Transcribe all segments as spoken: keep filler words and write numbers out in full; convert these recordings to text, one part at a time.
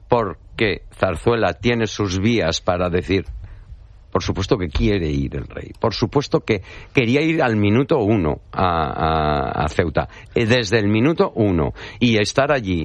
porque Zarzuela tiene sus vías para decir, por supuesto que quiere ir el rey, por supuesto que quería ir al minuto uno a, a, a Ceuta, desde el minuto uno, y estar allí,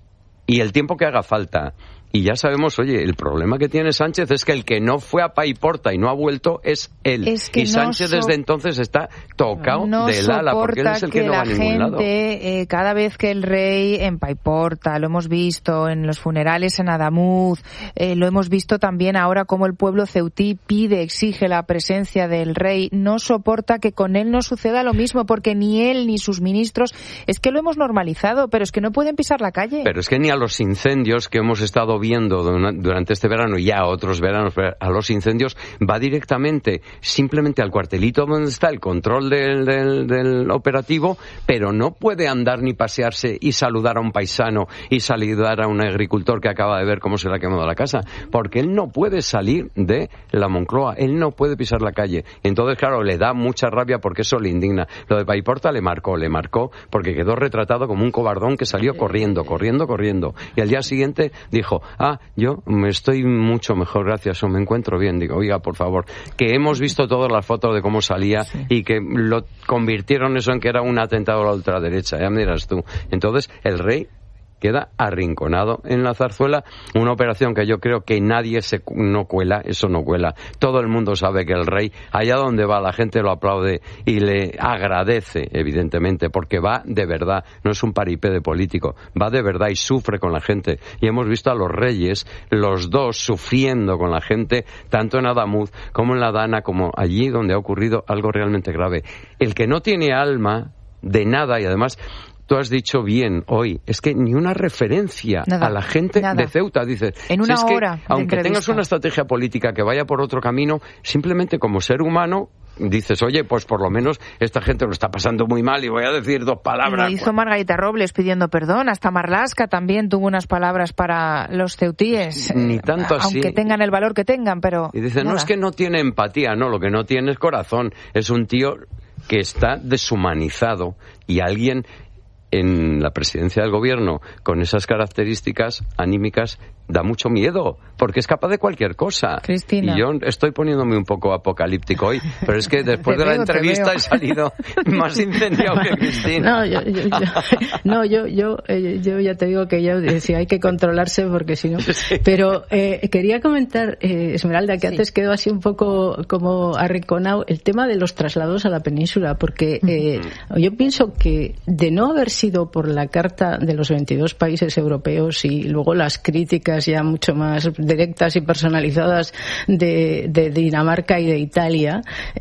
y el tiempo que haga falta. Y ya sabemos, oye, el problema que tiene Sánchez es que el que no fue a Paiporta y no ha vuelto es él. Es que y Sánchez no so- desde entonces está tocado no del ala, porque él es el que, que no va la a ningún lado. gente, eh, cada vez que el rey en Paiporta, lo hemos visto en los funerales en Adamuz, eh, lo hemos visto también ahora como el pueblo ceutí pide, exige la presencia del rey, no soporta que con él no suceda lo mismo, porque ni él ni sus ministros, es que lo hemos normalizado, pero es que no pueden pisar la calle. Pero es que ni a los incendios que hemos estado viendo durante este verano y ya otros veranos, a los incendios va directamente, simplemente al cuartelito donde está el control del, del, del operativo, pero no puede andar ni pasearse y saludar a un paisano y saludar a un agricultor que acaba de ver cómo se le ha quemado la casa, porque él no puede salir de la Moncloa, él no puede pisar la calle. Entonces, claro, le da mucha rabia porque eso le indigna. Lo de Paiporta le marcó, le marcó porque quedó retratado como un cobardón que salió corriendo, corriendo, corriendo. Y al día siguiente dijo, ah, yo me estoy mucho mejor, gracias, o me encuentro bien. Digo, oiga, por favor, que hemos visto todas las fotos de cómo salía, sí, y que lo convirtieron eso en que era un atentado a la ultraderecha, ya miras tú. Entonces, el rey queda arrinconado en la Zarzuela, una operación que yo creo que nadie se no cuela, eso no cuela. Todo el mundo sabe que el rey, allá donde va, la gente lo aplaude y le agradece, evidentemente, porque va de verdad, no es un paripé de político, va de verdad y sufre con la gente. Y hemos visto a los reyes, los dos, sufriendo con la gente, tanto en Adamuz como en la Dana, como allí donde ha ocurrido algo realmente grave. El que no tiene alma de nada, y además tú has dicho bien hoy, es que ni una referencia nada, a la gente nada. de Ceuta, dices. En una si es que, hora aunque tengas una estrategia política que vaya por otro camino, simplemente como ser humano dices, oye, pues por lo menos esta gente lo está pasando muy mal y voy a decir dos palabras. Lo hizo Margarita Robles pidiendo perdón, hasta Marlaska también tuvo unas palabras para los ceutíes. Ni tanto así. Aunque tengan el valor que tengan, pero y dice, nada. no es que no tiene empatía, no, lo que no tiene es corazón. Es un tío que está deshumanizado, y alguien en la presidencia del gobierno con esas características anímicas da mucho miedo, porque es capaz de cualquier cosa. Cristina. Y yo estoy poniéndome un poco apocalíptico hoy, pero es que después de la veo, entrevista he salido más incendiado que Cristina. No, yo, yo, yo, no, yo, yo, eh, yo ya te digo que yo decía, hay que controlarse porque si no... Sí. Pero eh, quería comentar, eh, Esmeralda, que sí. antes quedó así un poco como arrinconado, el tema de los traslados a la península, porque eh, uh-huh. yo pienso que de no haber sido por la Carta de los veintidós países europeos y luego las críticas ya mucho más directas y personalizadas de, de Dinamarca y de Italia,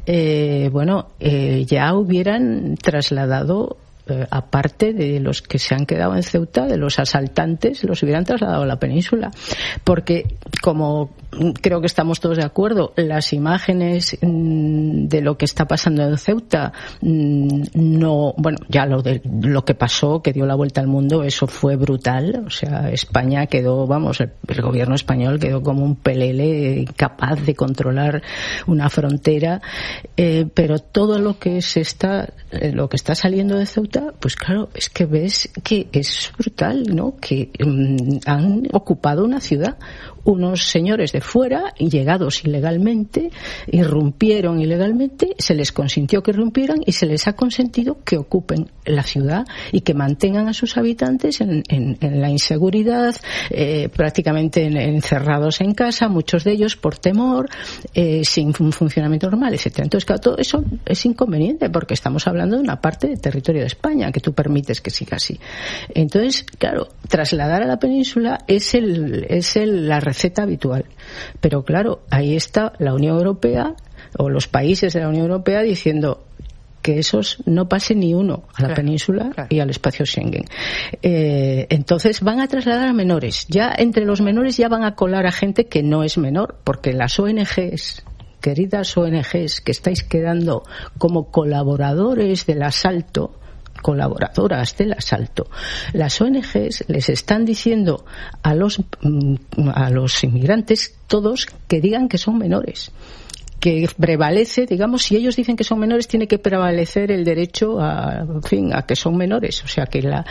eh, bueno, eh, ya hubieran trasladado, eh, aparte de los que se han quedado en Ceuta, de los asaltantes, los hubieran trasladado a la península. Porque, como creo que estamos todos de acuerdo, las imágenes mmm, de lo que está pasando en Ceuta, mmm, no, bueno, ya lo de lo que pasó, que dio la vuelta al mundo, eso fue brutal. O sea, España quedó, vamos, el, el gobierno español quedó como un pelele, incapaz de controlar una frontera, eh, pero todo lo que se está, eh, lo que está saliendo de Ceuta, pues claro, es que ves que es brutal, ¿no? Que mmm, han ocupado una ciudad, unos señores de fuera, llegados ilegalmente, irrumpieron ilegalmente, se les consintió que irrumpieran y se les ha consentido que ocupen la ciudad y que mantengan a sus habitantes en, en, en la inseguridad, eh, prácticamente en, encerrados en casa, muchos de ellos por temor, eh, sin un funcionamiento normal, etcétera. Entonces, claro, todo eso es inconveniente porque estamos hablando de una parte del territorio de España que tú permites que siga así. Entonces, claro, trasladar a la península es el, es el, la receta habitual. Pero claro, ahí está la Unión Europea o los países de la Unión Europea diciendo que esos no pase ni uno a la claro, península claro. y al espacio Schengen. Eh, entonces van a trasladar a menores. Ya entre los menores ya van a colar a gente que no es menor, porque las O N Ges, queridas O N Ges, que estáis quedando como colaboradores del asalto, colaboradoras del asalto, las O N Ges les están diciendo a los a los inmigrantes todos que digan que son menores, que prevalece, digamos, si ellos dicen que son menores, tiene que prevalecer el derecho a, en fin, a que son menores. O sea, que la,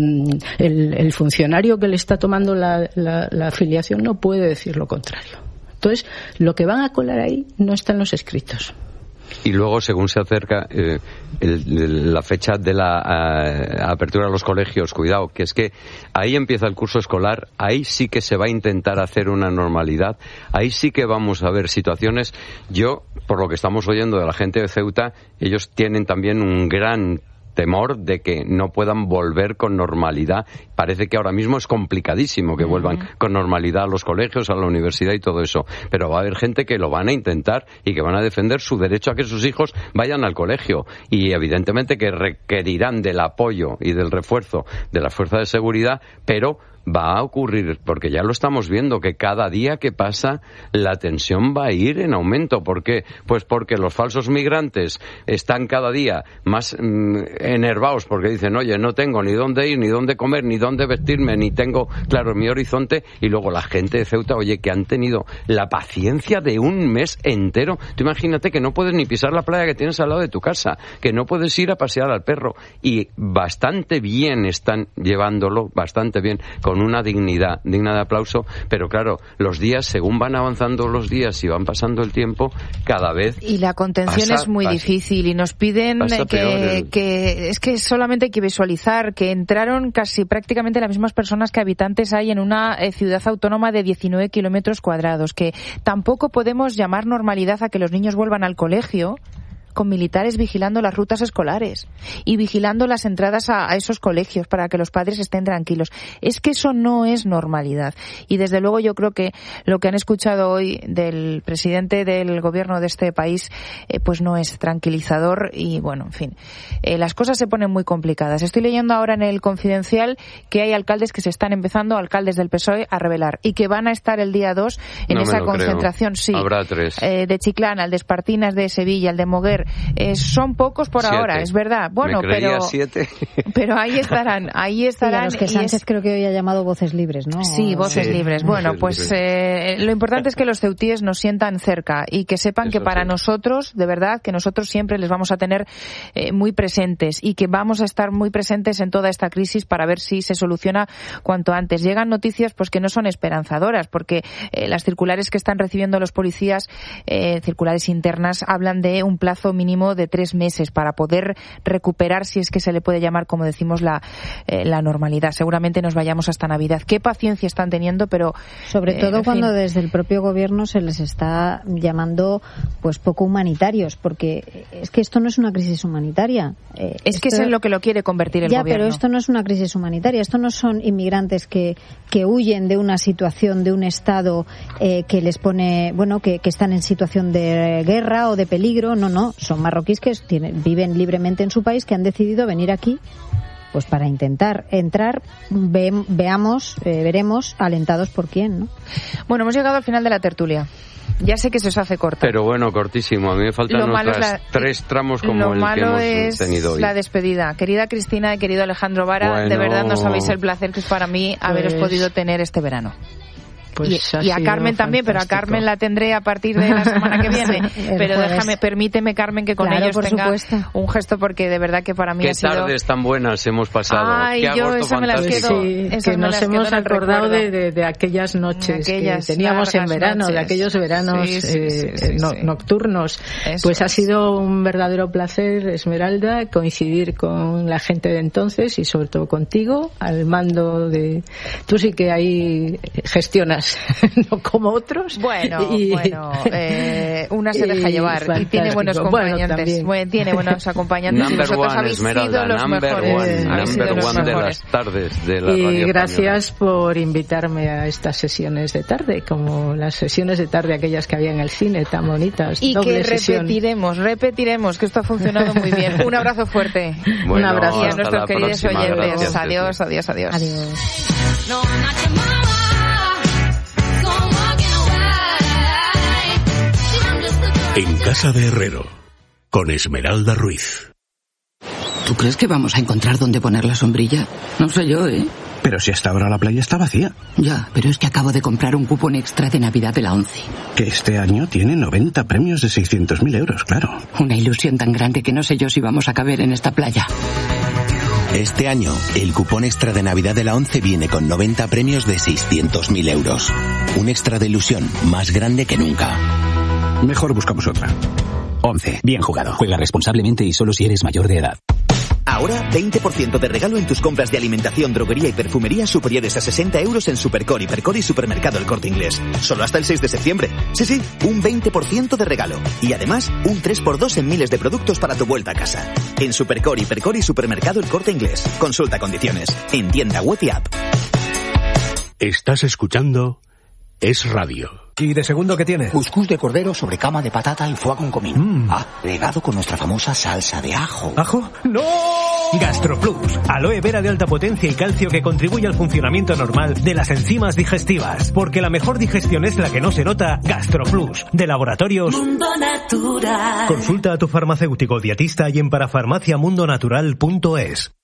el, el funcionario que le está tomando la, la, la afiliación no puede decir lo contrario. Entonces, lo que van a colar ahí no está en los escritos. Y luego, según se acerca eh, el, el, la fecha de la a, apertura de los colegios, cuidado, que es que ahí empieza el curso escolar, ahí sí que se va a intentar hacer una normalidad, ahí sí que vamos a ver situaciones. Yo, por lo que estamos oyendo de la gente de Ceuta, ellos tienen también un gran temor de que no puedan volver con normalidad. Parece que ahora mismo es complicadísimo que vuelvan uh-huh. con normalidad a los colegios, a la universidad y todo eso. Pero va a haber gente que lo van a intentar y que van a defender su derecho a que sus hijos vayan al colegio. Y evidentemente que requerirán del apoyo y del refuerzo de las fuerzas de seguridad, pero va a ocurrir, porque ya lo estamos viendo, que cada día que pasa la tensión va a ir en aumento. ¿Por qué? Pues porque los falsos migrantes están cada día más mmm, enervados, porque dicen, oye, no tengo ni dónde ir, ni dónde comer, ni dónde vestirme, ni tengo claro mi horizonte. Y luego la gente de Ceuta, oye, que han tenido la paciencia de un mes entero. Tú imagínate que no puedes ni pisar la playa que tienes al lado de tu casa, que no puedes ir a pasear al perro. Y bastante bien están llevándolo, bastante bien, con una dignidad, digna de aplauso, pero claro, los días, según van avanzando los días y van pasando el tiempo, cada vez... Y la contención pasa, es muy pasa, difícil y nos piden que, el... que... Es que solamente hay que visualizar que entraron casi prácticamente las mismas personas que habitantes hay en una eh, ciudad autónoma de diecinueve kilómetros cuadrados, que tampoco podemos llamar normalidad a que los niños vuelvan al colegio con militares vigilando las rutas escolares y vigilando las entradas a, a esos colegios para que los padres estén tranquilos. Es que eso no es normalidad. Y desde luego yo creo que lo que han escuchado hoy del presidente del gobierno de este país eh, pues no es tranquilizador y bueno, en fin, eh, las cosas se ponen muy complicadas. Estoy leyendo ahora en el Confidencial que hay alcaldes que se están empezando, alcaldes del P S O E, a rebelar y que van a estar el día dos en no esa concentración. Creo. Sí, habrá tres. Eh, de Chiclana, el de Espartinas de Sevilla, el de Moguer. Eh, son pocos por siete. Ahora, es verdad. Bueno, Me creía pero siete. pero ahí estarán, ahí estarán. Y a los que Sánchez es... creo que hoy ha llamado voces libres, ¿no? Sí, voces sí, libres. Bueno, voces pues libres. Eh, lo importante es que los ceutíes nos sientan cerca y que sepan Eso que para sí. nosotros, de verdad, que nosotros siempre les vamos a tener eh, muy presentes y que vamos a estar muy presentes en toda esta crisis para ver si se soluciona cuanto antes. Llegan noticias pues que no son esperanzadoras, porque eh, las circulares que están recibiendo los policías, eh, circulares internas, hablan de un plazo mínimo de tres meses para poder recuperar, si es que se le puede llamar, como decimos, la, eh, la normalidad. Seguramente nos vayamos hasta Navidad. Qué paciencia están teniendo, pero... Sobre eh, todo cuando fin. desde el propio gobierno se les está llamando pues poco humanitarios, porque es que esto no es una crisis humanitaria. Eh, es que es en lo que lo quiere convertir el ya, gobierno. Pero esto no es una crisis humanitaria. Esto no son inmigrantes que, que huyen de una situación, de un Estado eh, que les pone, bueno, que, que están en situación de guerra o de peligro. No, no. Son marroquíes que tienen, viven libremente en su país, que han decidido venir aquí pues para intentar entrar, ve, veamos, eh, veremos alentados por quién, ¿no? Bueno, hemos llegado al final de la tertulia. Ya sé que se os hace corta. Pero bueno, cortísimo. A mí me faltan otras la, tres tramos como el que hemos es tenido hoy. La despedida. Querida Cristina y querido Alejandro Vara, bueno, de verdad no sabéis el placer que es para mí pues, haberos podido tener este verano. Pues y, y a Carmen también, pero a Carmen la tendré a partir de la semana que viene. Pero jueves. déjame, permíteme, Carmen, que con claro, ellos por tenga supuesto. un gesto, porque de verdad que para mí Qué ha sido... Qué tardes tan buenas hemos pasado. Ay, Qué yo eso me las quedo. Sí, que nos hemos acordado de, de, de aquellas noches aquellas que teníamos en verano, noches. de aquellos veranos sí, sí, sí, sí, eh, no, sí. nocturnos. Eso pues es. Ha sido un verdadero placer, Esmeralda, coincidir con la gente de entonces y sobre todo contigo, al mando de... Tú sí que ahí gestionas, no como otros. Bueno, y, bueno, eh, una se deja llevar y tiene buenos acompañantes. Bueno, tiene buenos acompañantes. Number Vosotros one, habéis Esmeralda, sido los number mejores. One, number los one mejores. de las tardes de la y radio gracias española. Por invitarme a estas sesiones de tarde, como las sesiones de tarde aquellas que había en el cine, tan bonitas. Y doble que sesión. repetiremos, repetiremos, que esto ha funcionado muy bien. Un abrazo fuerte. Bueno, un abrazo. Y a nuestros queridos próxima. oyentes. Gracias, adiós, adiós, adiós. Adiós. En Casa de Herrero, con Esmeralda Ruiz. ¿Tú crees que vamos a encontrar dónde poner la sombrilla? No sé yo, ¿eh? Pero si hasta ahora la playa está vacía. Ya, pero es que acabo de comprar un cupón extra de Navidad de la ONCE. Que este año tiene noventa premios de seiscientos mil euros, claro. Una ilusión tan grande que no sé yo si vamos a caber en esta playa. Este año, el cupón extra de Navidad de la ONCE viene con noventa premios de seiscientos mil euros. Un extra de ilusión más grande que nunca. Mejor buscamos otra. ONCE. Bien jugado. Juega responsablemente y solo si eres mayor de edad. Ahora, veinte por ciento de regalo en tus compras de alimentación, droguería y perfumería superiores a sesenta euros en Supercore, Hipercore y Supermercado El Corte Inglés. Solo hasta el seis de septiembre. Sí, sí, un veinte por ciento de regalo. Y además, un tres por dos en miles de productos para tu vuelta a casa. En Supercore, Hipercore y Supermercado El Corte Inglés. Consulta condiciones. En tienda web y app. Estás escuchando Es Radio. ¿Y de segundo qué tiene? Cuscús de cordero sobre cama de patata y foie con comino. Mm. Ah, regado con nuestra famosa salsa de ajo. ¿Ajo? ¡No! GastroPlus, aloe vera de alta potencia y calcio que contribuye al funcionamiento normal de las enzimas digestivas. Porque la mejor digestión es la que no se nota. GastroPlus, de Laboratorios Mundo Natural. Consulta a tu farmacéutico dietista y en parafarmaciamundonatural punto es.